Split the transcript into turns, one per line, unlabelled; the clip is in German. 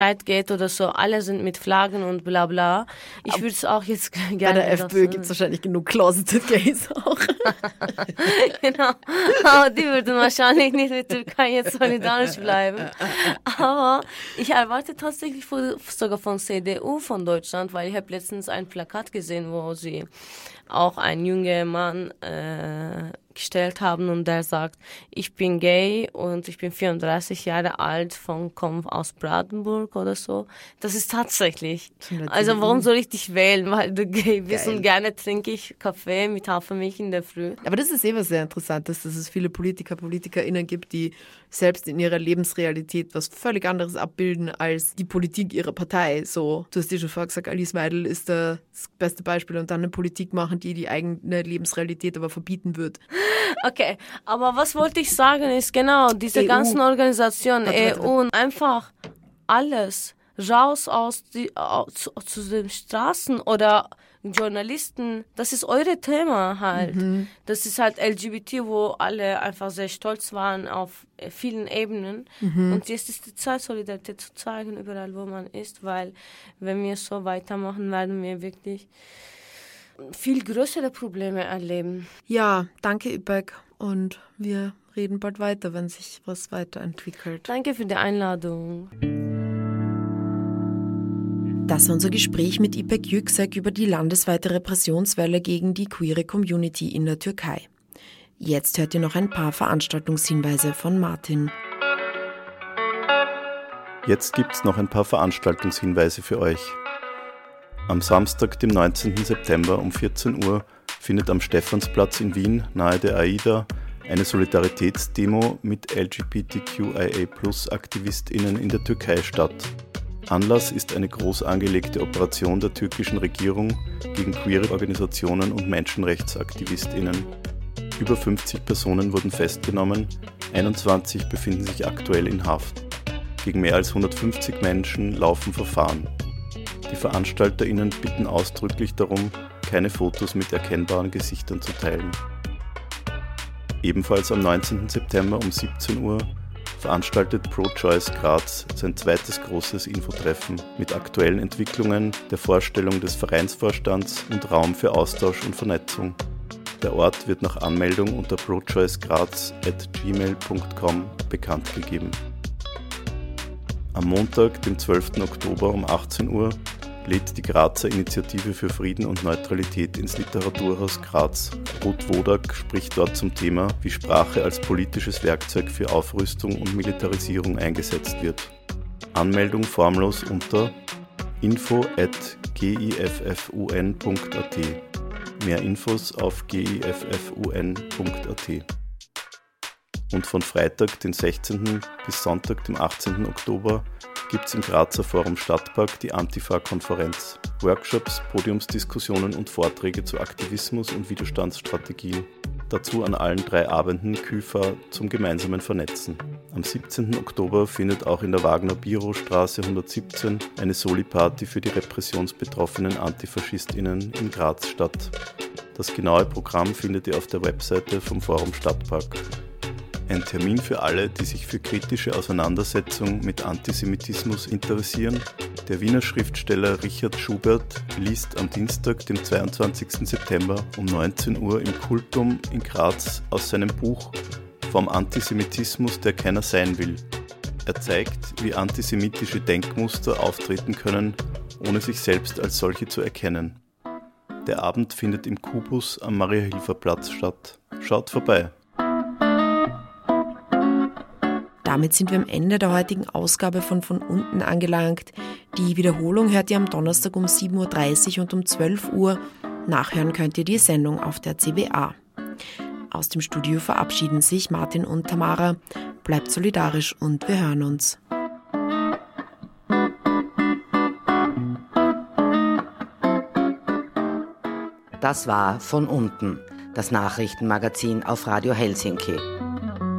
geht oder so, alle sind mit Flaggen und bla bla. Ich würde es auch jetzt gerne...
Bei der FPÖ gibt es wahrscheinlich genug Closeted Gays auch.
Genau, aber die würden wahrscheinlich nicht mit Türkei jetzt solidarisch bleiben. Aber ich erwarte tatsächlich sogar von CDU von Deutschland, weil ich habe letztens ein Plakat gesehen, wo sie auch einen jungen Mann gestellt haben und der sagt, ich bin gay und ich bin 34 Jahre alt, komme aus Brandenburg oder so. Das ist tatsächlich. Also warum soll ich dich wählen, weil du gay bist? Geil. Und gerne trinke ich Kaffee mit Hafermilch in der Früh.
Aber das ist was sehr Interessantes, dass es viele PolitikerInnen gibt, die selbst in ihrer Lebensrealität was völlig anderes abbilden als die Politik ihrer Partei. So, du hast dir schon vorher gesagt, Alice Weidel ist das beste Beispiel und dann eine Politik machen, die eigene Lebensrealität aber verbieten wird.
Okay, aber was wollte ich sagen ist genau, diese ganzen Organisationen, EU, einfach alles raus zu den Straßen oder Journalisten, das ist eure Thema halt. Mhm. Das ist halt LGBT, wo alle einfach sehr stolz waren auf vielen Ebenen. Mhm. Und jetzt ist die Zeit, Solidarität zu zeigen, überall wo man ist, weil wenn wir so weitermachen, werden wir wirklich viel größere Probleme erleben.
Ja, danke İpek und wir reden bald weiter, wenn sich was weiterentwickelt.
Danke für die Einladung.
Das war unser Gespräch mit İpek Yüksek über die landesweite Repressionswelle gegen die queere Community in der Türkei. Jetzt hört ihr noch ein paar Veranstaltungshinweise von Martin.
Jetzt gibt's noch ein paar Veranstaltungshinweise für euch. Am Samstag, dem 19. September um 14 Uhr findet am Stephansplatz in Wien nahe der AIDA eine Solidaritätsdemo mit LGBTQIA+-AktivistInnen in der Türkei statt. Anlass ist eine groß angelegte Operation der türkischen Regierung gegen queere Organisationen und MenschenrechtsaktivistInnen. Über 50 Personen wurden festgenommen, 21 befinden sich aktuell in Haft. Gegen mehr als 150 Menschen laufen Verfahren. Die VeranstalterInnen bitten ausdrücklich darum, keine Fotos mit erkennbaren Gesichtern zu teilen. Ebenfalls am 19. September um 17 Uhr veranstaltet Pro-Choice Graz sein zweites großes Infotreffen mit aktuellen Entwicklungen, der Vorstellung des Vereinsvorstands und Raum für Austausch und Vernetzung. Der Ort wird nach Anmeldung unter prochoicegraz@gmail.com bekannt gegeben. Am Montag, dem 12. Oktober um 18 Uhr lädt die Grazer Initiative für Frieden und Neutralität ins Literaturhaus Graz. Ruth Wodak spricht dort zum Thema, wie Sprache als politisches Werkzeug für Aufrüstung und Militarisierung eingesetzt wird. Anmeldung formlos unter info@giffun.at. Mehr Infos auf giffun.at. Und von Freitag, den 16. bis Sonntag, dem 18. Oktober, gibt es im Grazer Forum Stadtpark die Antifa-Konferenz. Workshops, Podiumsdiskussionen und Vorträge zu Aktivismus und Widerstandsstrategien. Dazu an allen 3 Abenden KÜFA zum gemeinsamen Vernetzen. Am 17. Oktober findet auch in der Wagner-Biro-Straße 117 eine Soli-Party für die repressionsbetroffenen AntifaschistInnen in Graz statt. Das genaue Programm findet ihr auf der Webseite vom Forum Stadtpark. Ein Termin für alle, die sich für kritische Auseinandersetzung mit Antisemitismus interessieren. Der Wiener Schriftsteller Richard Schubert liest am Dienstag, dem 22. September um 19 Uhr im Kultum in Graz aus seinem Buch Vom Antisemitismus, der keiner sein will. Er zeigt, wie antisemitische Denkmuster auftreten können, ohne sich selbst als solche zu erkennen. Der Abend findet im Kubus am Maria-Hilfer-Platz statt. Schaut vorbei!
Damit sind wir am Ende der heutigen Ausgabe von unten angelangt. Die Wiederholung hört ihr am Donnerstag um 7.30 Uhr und um 12 Uhr. Nachhören könnt ihr die Sendung auf der CBA. Aus dem Studio verabschieden sich Martin und Tamara. Bleibt solidarisch und wir hören uns.
Das war Von unten, das Nachrichtenmagazin auf Radio Helsinki.